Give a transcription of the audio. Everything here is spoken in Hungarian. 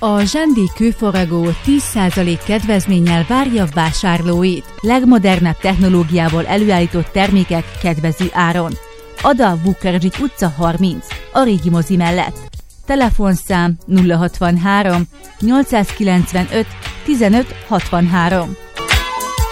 A Zsendi kőfaragó 10% kedvezménnyel várja vásárlóit. Legmodernebb technológiával előállított termékek kedvező áron. Ada Vukarzsik utca 30, a régi mozi mellett. Telefonszám 063 895 15 63.